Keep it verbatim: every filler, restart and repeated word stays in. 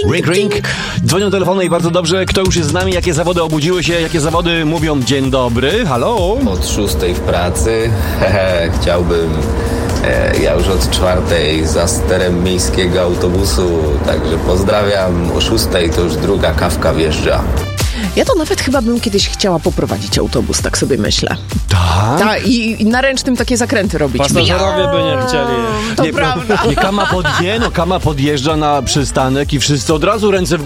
Ring, ring. Dzwonią telefony i bardzo dobrze. Kto już jest z nami? Jakie zawody obudziły się? Jakie zawody mówią dzień dobry? Halo? Od szóstej w pracy. Hehe, chciałbym... E, ja już od czwartej za sterem miejskiego autobusu. Także pozdrawiam. O szóstej to już druga kawka wjeżdża. Ja to nawet chyba bym kiedyś chciała poprowadzić autobus, tak sobie myślę. Tak? Ta, i, I na ręcznym takie zakręty robić. Pasażerowie by nie chcieli. To Nie, prawda. Nie, Kama, podje, no, Kama podjeżdża na przystanek i wszyscy od razu ręce w górę.